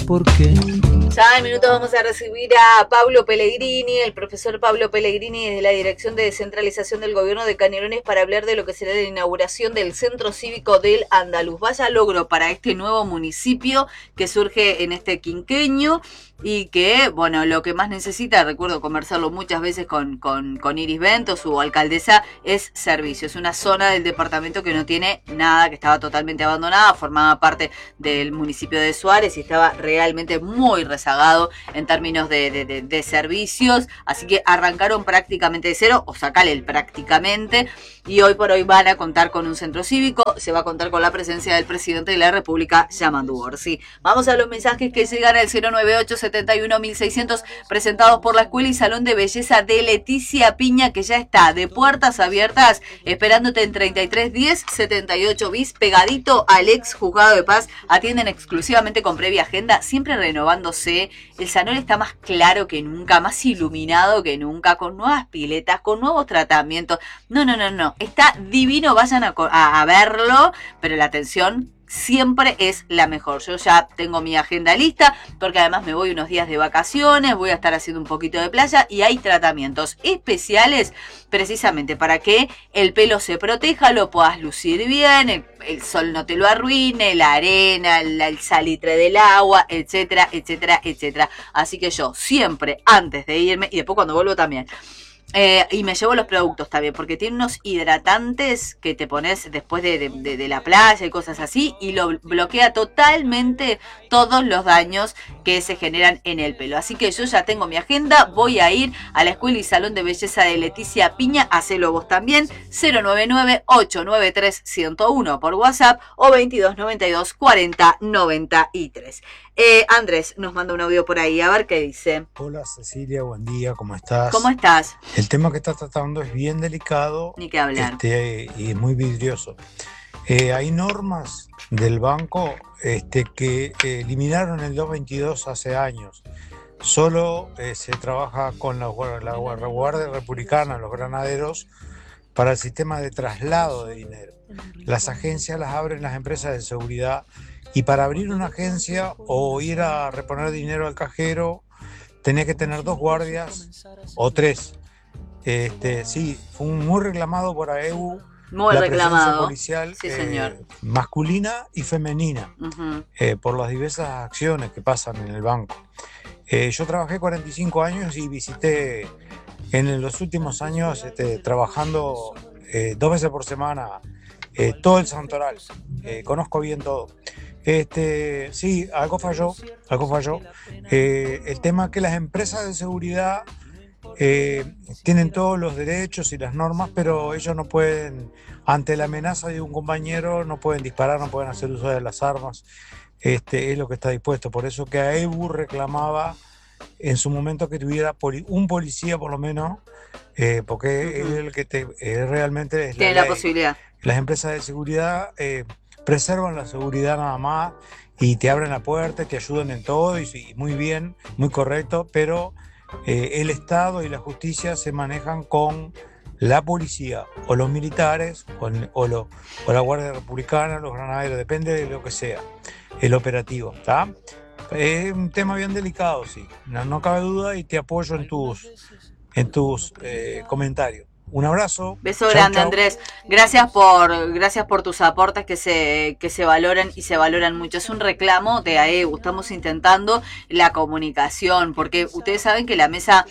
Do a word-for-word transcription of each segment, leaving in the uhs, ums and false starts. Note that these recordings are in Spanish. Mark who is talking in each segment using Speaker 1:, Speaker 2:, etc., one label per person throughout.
Speaker 1: por qué.
Speaker 2: Ya en minutos vamos a recibir a Pablo Pellegrini, el profesor Pablo Pellegrini de la Dirección de Descentralización del Gobierno de Canelones, para hablar de lo que será la inauguración del Centro Cívico del Andaluz. Vaya logro para este nuevo municipio que surge en este quinquenio y que, bueno, lo que más necesita, recuerdo conversarlo muchas veces con, con, con Iris Bento, su alcaldesa, es servicio. Es una zona del departamento que no tiene nada, que estaba totalmente abandonada, formaba parte del municipio de Suárez y estaba realmente muy rezagado en términos de, de, de, de servicios, así que arrancaron prácticamente de cero, o sacale el prácticamente, y hoy por hoy van a contar con un centro cívico, se va a contar con la presencia del presidente de la República, Yamandu Orsi. Vamos a los mensajes que llegan al cero nueve ocho, setenta y uno, mil seiscientos, presentados por la Escuela y Salón de Belleza de Leticia Piña, que ya está de puertas abiertas, esperándote en treinta y tres diez, setenta y ocho bis, pegadito al ex juzgado de paz. Atienden exclusivamente con previa agenda, siempre renovándose. El salón está más claro que nunca, más iluminado que nunca, con nuevas piletas, con nuevos tratamientos. No, no, no, no. Está divino, vayan a, a, a verlo, pero la atención siempre es la mejor. Yo ya tengo mi agenda lista, porque además me voy unos días de vacaciones, voy a estar haciendo un poquito de playa y hay tratamientos especiales precisamente para que el pelo se proteja, lo puedas lucir bien, el, el sol no te lo arruine, la arena, el, el salitre del agua, etcétera, etcétera, etcétera. Así que yo siempre, antes de irme, y después cuando vuelvo también, Eh, y me llevo los productos también, porque tiene unos hidratantes que te pones después de, de, de, de la playa y cosas así, y lo bloquea totalmente todos los daños que se generan en el pelo. Así que yo ya tengo mi agenda, voy a ir a la Escuela y Salón de Belleza de Leticia Piña, hacelo vos también, cero nueve nueve, ocho nueve tres, uno cero uno por WhatsApp o veintidós noventa y dos, cuarenta, noventa y tres. Eh, Andrés nos manda un audio por ahí, a ver qué dice.
Speaker 3: Hola Cecilia, buen día, ¿cómo estás?
Speaker 2: ¿Cómo estás?
Speaker 3: El tema que estás tratando es bien delicado.
Speaker 2: Ni que hablar.
Speaker 3: Este, y es muy vidrioso. Eh, hay normas del banco este, que eh, eliminaron el doscientos veintidós hace años. Solo eh, se trabaja con la, la, la Guardia Republicana, los granaderos, para el sistema de traslado de dinero. Las agencias las abren las empresas de seguridad, y para abrir una agencia o ir a reponer dinero al cajero tenés que tener dos guardias o tres. Este, sí, fue muy reclamado por A E U.
Speaker 2: Muy
Speaker 3: la
Speaker 2: reclamado.
Speaker 3: presencia policial,
Speaker 2: sí, señor.
Speaker 3: Eh, masculina y femenina,
Speaker 2: uh-huh.
Speaker 3: eh, por las diversas acciones que pasan en el banco. Eh, yo trabajé cuarenta y cinco años y visité en los últimos años este, trabajando eh, dos veces por semana eh, todo el Santoral. Eh, conozco bien todo. Este, sí, algo falló, algo falló. Eh, el tema es que las empresas de seguridad eh, tienen todos los derechos y las normas, pero ellos no pueden, ante la amenaza de un compañero, no pueden disparar, no pueden hacer uso de las armas. Este, es lo que está dispuesto. Por eso que A E U reclamaba en su momento que tuviera poli- un policía por lo menos, eh, porque uh-huh. es el que te, eh, realmente es
Speaker 2: tiene
Speaker 3: la,
Speaker 2: la posibilidad.
Speaker 3: Las empresas de seguridad eh, preservan la seguridad nada más y te abren la puerta, te ayudan en todo y, y muy bien, muy correcto, pero eh, el Estado y la justicia se manejan con la policía o los militares o, o, lo, o la Guardia Republicana, los granaderos, depende de lo que sea el operativo, ¿está? Es un tema bien delicado, sí, no, no cabe duda, y te apoyo en tus, en tus eh, comentarios. Un abrazo.
Speaker 2: Beso
Speaker 3: chau,
Speaker 2: grande,
Speaker 3: chau.
Speaker 2: Andrés. Gracias por, gracias por tus aportes que se, que se valoran y se valoran mucho. Es un reclamo de A E U. Estamos intentando la comunicación, porque ustedes saben que la mesa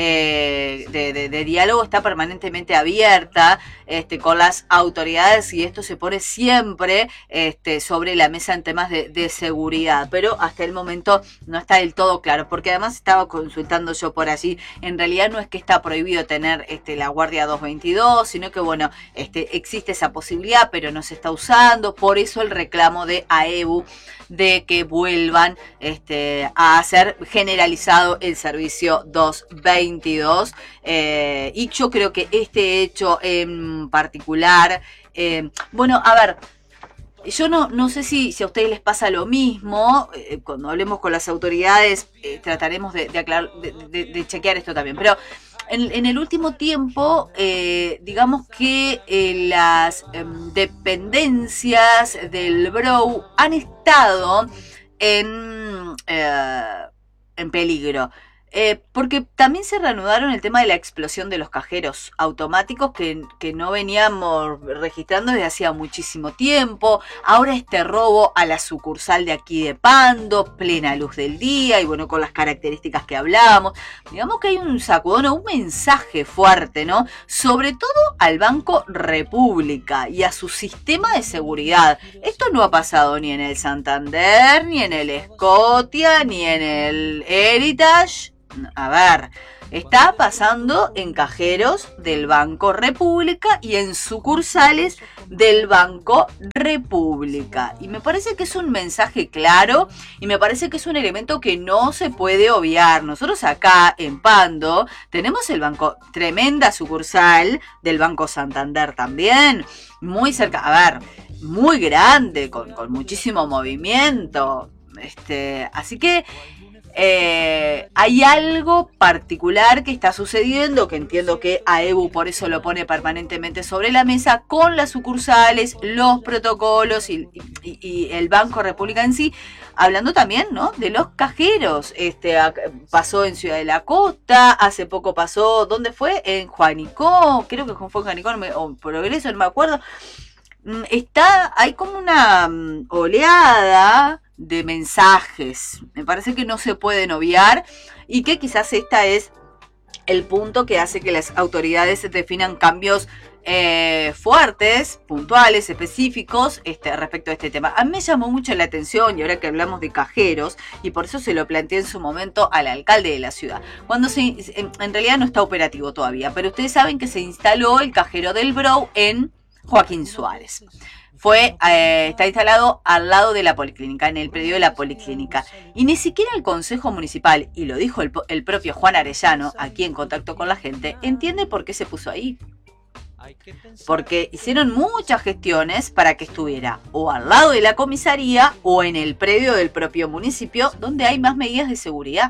Speaker 2: eh, de, de, de diálogo está permanentemente abierta este, con las autoridades, y esto se pone siempre este, sobre la mesa en temas de, de seguridad. Pero hasta el momento no está del todo claro, porque además estaba consultando yo por allí. En realidad no es que está prohibido tener este, la guardia doscientos veintidós, sino que bueno, este, existe esa posibilidad, pero no se está usando. Por eso el reclamo de A E U de que vuelvan este, a hacer generalizado el servicio doscientos veintidós. Eh, y yo creo que este hecho en particular, eh, bueno, a ver, yo no, no sé si, si a ustedes les pasa lo mismo. Eh, cuando hablemos con las autoridades eh, trataremos de, de, aclarar, de, de, de chequear esto también, pero En, en el último tiempo, eh, digamos que eh, las eh, dependencias del B R O han estado en eh, en peligro. Eh, porque también se reanudaron el tema de la explosión de los cajeros automáticos que, que no veníamos registrando desde hacía muchísimo tiempo. Ahora este robo a la sucursal de aquí de Pando, plena luz del día y bueno, con las características que hablábamos. Digamos que hay un sacudón o un mensaje fuerte, ¿no? Sobre todo al Banco República y a su sistema de seguridad. Esto no ha pasado ni en el Santander, ni en el Scotia, ni en el Heritage. A ver, está pasando en cajeros del Banco República y en sucursales del Banco República. Y me parece que es un mensaje claro y me parece que es un elemento que no se puede obviar. Nosotros acá en Pando tenemos el banco, tremenda sucursal del Banco Santander también, muy cerca, a ver, muy grande, con, con muchísimo movimiento. Este, así que Eh, hay algo particular que está sucediendo, que entiendo que AEBU por eso lo pone permanentemente sobre la mesa, con las sucursales, los protocolos y, y, y el Banco República en sí, hablando también, ¿no?, de los cajeros. Este, pasó en Ciudad de la Costa, hace poco pasó, ¿dónde fue? En Juanicó, creo que fue en Juanicó o Progreso, no me acuerdo. Está, hay como una oleada de mensajes, me parece que no se pueden obviar y que quizás esta es el punto que hace que las autoridades definan cambios eh, fuertes, puntuales, específicos este, respecto a este tema. A mí me llamó mucho la atención, y ahora que hablamos de cajeros, y por eso se lo planteé en su momento al alcalde de la ciudad, cuando se, en, en realidad no está operativo todavía, pero ustedes saben que se instaló el cajero del Brou en Joaquín Suárez. Fue, eh, está instalado al lado de la policlínica, en el predio de la policlínica. Y ni siquiera el Consejo Municipal, y lo dijo el, el propio Juan Arellano, aquí en contacto con la gente, entiende por qué se puso ahí. Porque hicieron muchas gestiones para que estuviera o al lado de la comisaría o en el predio del propio municipio, donde hay más medidas de seguridad.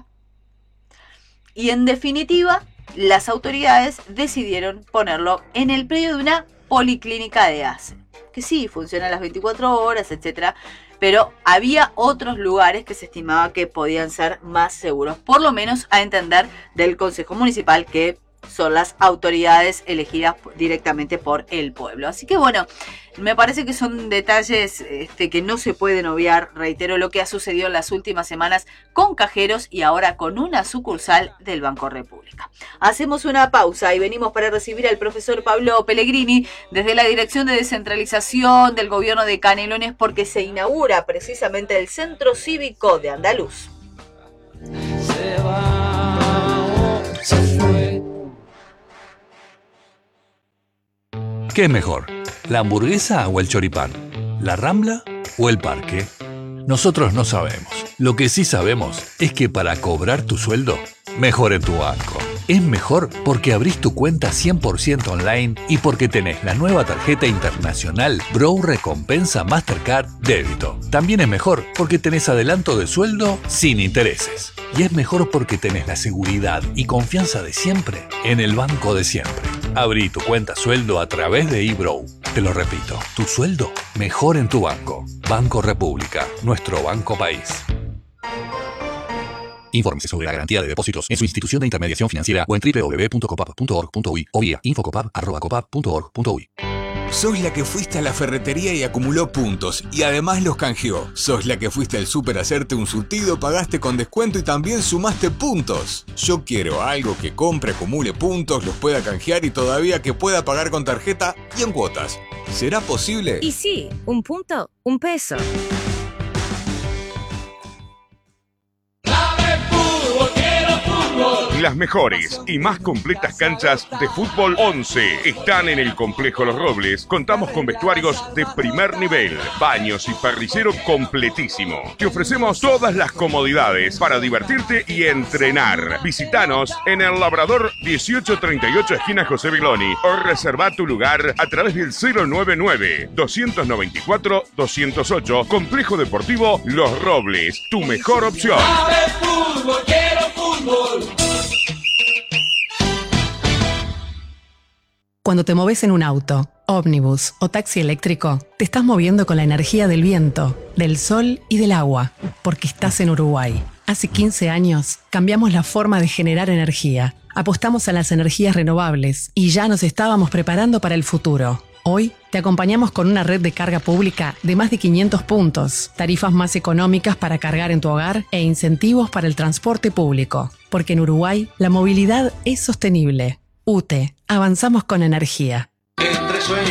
Speaker 2: Y en definitiva, las autoridades decidieron ponerlo en el predio de una policlínica de A C E, que sí, funciona a las veinticuatro horas, etcétera, pero había otros lugares que se estimaba que podían ser más seguros, por lo menos a entender del Consejo Municipal, que son las autoridades elegidas directamente por el pueblo. Así que bueno, me parece que son detalles este, que no se pueden obviar. Reitero lo que ha sucedido en las últimas semanas con cajeros y ahora con una sucursal del Banco República. Hacemos una pausa y venimos para recibir al profesor Pablo Pellegrini desde la Dirección de Descentralización del Gobierno de Canelones, porque se inaugura precisamente el Centro Cívico de Andaluz. Se va,
Speaker 1: se fue. ¿Qué es mejor? ¿La hamburguesa o el choripán? ¿La Rambla o el parque? Nosotros no sabemos. Lo que sí sabemos es que para cobrar tu sueldo, mejor en tu banco. Es mejor porque abrís tu cuenta cien por ciento online y porque tenés la nueva tarjeta internacional Brou Recompensa Mastercard Débito. También es mejor porque tenés adelanto de sueldo sin intereses. Y es mejor porque tenés la seguridad y confianza de siempre en el banco de siempre. Abrí tu cuenta sueldo a través de eBrou. Te lo repito, tu sueldo mejor en tu banco. Banco República, nuestro banco país. Infórmese sobre la garantía de depósitos en su institución de intermediación financiera o en doble u doble u doble u punto copap punto org punto uy o vía infocopap arroba copap punto org punto uy.
Speaker 4: Sos la que fuiste a la ferretería y acumuló puntos y además los canjeó. Sos la que fuiste al súper a hacerte un surtido, pagaste con descuento y también sumaste puntos. Yo quiero algo que compre, acumule puntos, los pueda canjear y todavía que pueda pagar con tarjeta y en cuotas. ¿Será posible?
Speaker 5: Y sí, un punto, un peso.
Speaker 6: Las mejores y más completas canchas de fútbol once están en el Complejo Los Robles. Contamos con vestuarios de primer nivel, baños y parrillero completísimo. Te ofrecemos todas las comodidades para divertirte y entrenar. Visítanos en el Labrador dieciocho treinta y ocho, esquina José Biloni, o reserva tu lugar a través del cero nueve nueve, dos nueve cuatro, dos cero ocho. Complejo Deportivo Los Robles, tu mejor opción.
Speaker 7: Fútbol, quiero fútbol.
Speaker 8: Cuando te moves en un auto, ómnibus o taxi eléctrico, te estás moviendo con la energía del viento, del sol y del agua, porque estás en Uruguay. Hace quince años cambiamos la forma de generar energía. Apostamos a las energías renovables y ya nos estábamos preparando para el futuro. Hoy te acompañamos con una red de carga pública de más de quinientos puntos, tarifas más económicas para cargar en tu hogar e incentivos para el transporte público. Porque en Uruguay la movilidad es sostenible. U T E, avanzamos con energía.